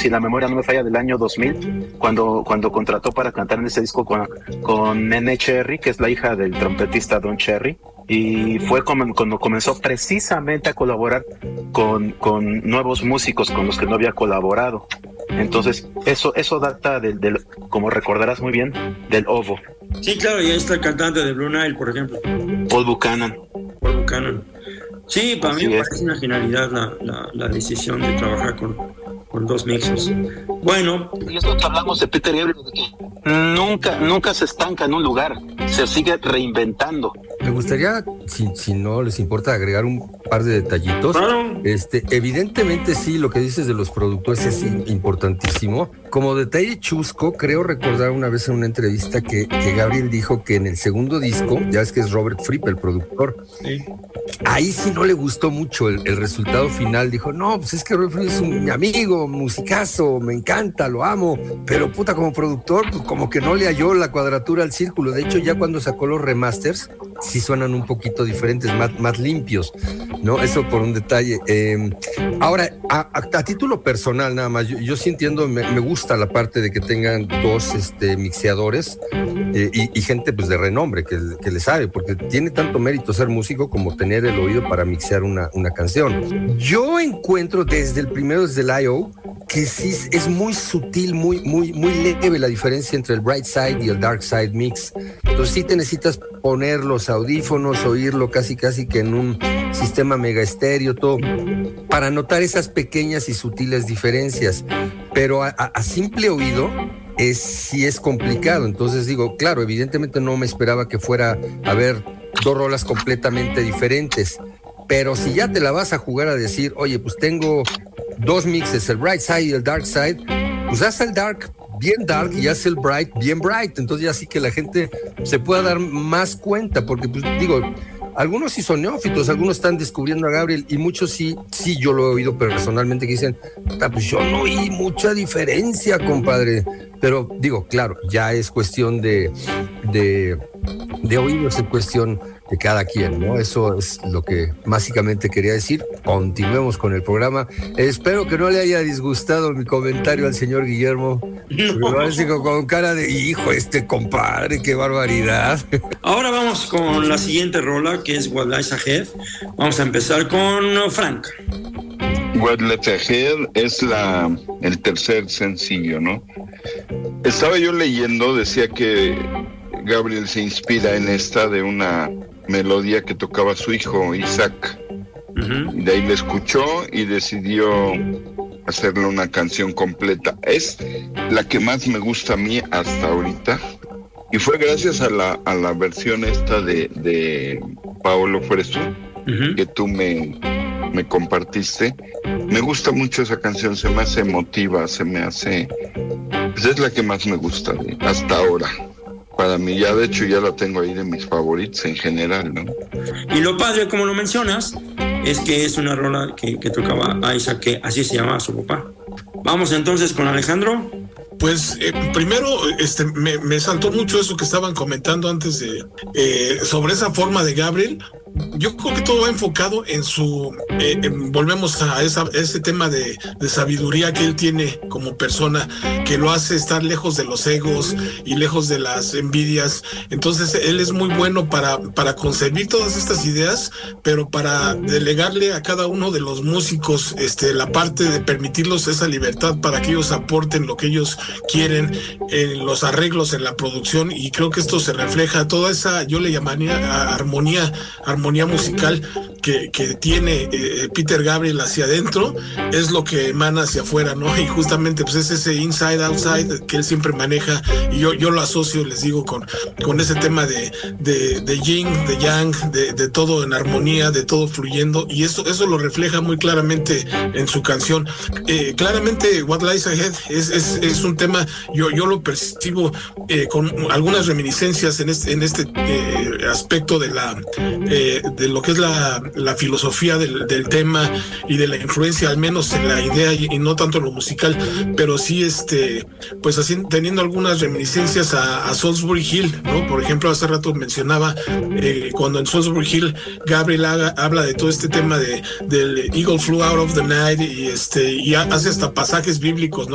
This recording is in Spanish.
si la memoria no me falla, del año 2000, cuando contrató para cantar en ese disco con Nene Cherry, que es la hija del trompetista Don Cherry, y fue cuando comenzó precisamente a colaborar con nuevos músicos con los que no había colaborado. Entonces, eso data del, como recordarás muy bien, del OVO. Sí, claro, y ahí está el cantante de Blue Nile, por ejemplo. Paul Buchanan. Sí, para mí me parece una genialidad la decisión de trabajar con dos mixers. Bueno. Y es lo que hablamos de Peter Gabriel, de que nunca se estanca en un lugar, se sigue reinventando. Me gustaría, si no les importa, agregar un par de detallitos. Claro. Evidentemente sí, lo que dices de los productores es importantísimo. Como detalle chusco, creo recordar una vez en una entrevista que Gabriel dijo que en el segundo disco, ya es que es Robert Fripp el productor, sí, ahí sí no le gustó mucho el resultado final. Dijo, no, pues es que Robert Fripp es mi amigo, musicazo, me encanta, lo amo, pero puta, como productor, pues como que no le halló la cuadratura al círculo. De hecho, ya cuando sacó los remasters, sí suenan un poquito diferentes, más limpios, ¿no? Eso por un detalle. Ahora, a título personal nada más, yo sí entiendo, me gusta la parte de que tengan dos mixeadores y gente pues de renombre que le sabe, porque tiene tanto mérito ser músico como tener el oído para mixear una canción. Yo encuentro desde el I.O. que sí es muy sutil, muy leve la diferencia entre el Bright Side y el Dark Side mix. Entonces sí te necesitas poner los audífonos, oírlo casi que en un sistema mega estéreo, todo, para notar esas pequeñas y sutiles diferencias. Pero a simple oído sí es complicado. Entonces digo, claro, evidentemente no me esperaba que fuera a haber dos rolas completamente diferentes. Pero si ya te la vas a jugar a decir, oye, pues tengo dos mixes, el Bright Side y el Dark Side, pues haz el Dark bien dark y haz el bright bien bright. Entonces ya sí que la gente se pueda dar más cuenta, porque pues digo, algunos sí son neófitos, algunos están descubriendo a Gabriel y muchos sí yo lo he oído personalmente que dicen, pues yo no oí mucha diferencia, compadre. Pero digo, claro, ya es cuestión de oídos, es cuestión de cada quien, ¿no? Eso es lo que básicamente quería decir. Continuemos con el programa. Espero que no le haya disgustado mi comentario al señor Guillermo. No. Me parece con cara de, hijo, compadre, qué barbaridad. Ahora vamos con la siguiente rola, que es What Lies Ahead. Vamos a empezar con Frank. What Lies Ahead es el tercer sencillo, ¿no? Estaba yo leyendo, decía que Gabriel se inspira en esta de una melodía que tocaba su hijo Isaac. Uh-huh. Y de ahí la escuchó y decidió hacerle una canción completa. Es la que más me gusta a mí hasta ahorita. Y fue gracias a la versión esta de Paolo Fresu, uh-huh, que tú me compartiste. Me gusta mucho esa canción, se me hace emotiva, se me hace... Pues es la que más me gusta hasta ahora. Para mí, ya de hecho ya la tengo ahí de mis favoritos en general, ¿no? Y lo padre, como lo mencionas, es que es una rola que tocaba a Isaac, que así se llamaba su papá. Vamos entonces con Alejandro. Pues primero me saltó mucho eso que estaban comentando antes sobre esa forma de Gabriel. Yo creo que todo va enfocado en volvemos a ese tema de sabiduría que él tiene como persona, que lo hace estar lejos de los egos y lejos de las envidias. Entonces él es muy bueno para concebir todas estas ideas, pero para delegarle a cada uno de los músicos la parte de permitirlos esa libertad para que ellos aporten lo que ellos quieren en los arreglos, en la producción. Y creo que esto se refleja toda esa, yo le llamaría armonía musical que tiene Peter Gabriel hacia adentro, es lo que emana hacia afuera, ¿no? Y justamente pues es ese inside outside que él siempre maneja, y yo lo asocio, les digo, con ese tema de yin, de yang, de todo en armonía, de todo fluyendo, y eso lo refleja muy claramente en su canción. Claramente What Lies Ahead es un tema, yo lo percibo con algunas reminiscencias en este aspecto de lo que es la filosofía del tema y de la influencia, al menos en la idea y no tanto en lo musical, pero sí pues así teniendo algunas reminiscencias a Salisbury Hill, ¿no? Por ejemplo, hace rato mencionaba cuando en Salisbury Hill Gabriel habla de todo este tema del Eagle Flew Out of the Night y hace hasta pasajes bíblicos, ¿no?